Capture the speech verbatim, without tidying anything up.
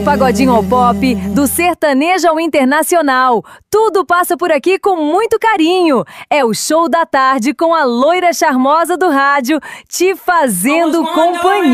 Pagodinho ao pop, do sertanejo ao internacional. Tudo passa por aqui com muito carinho. É o Show da Tarde com a loira charmosa do rádio, te fazendo companhia.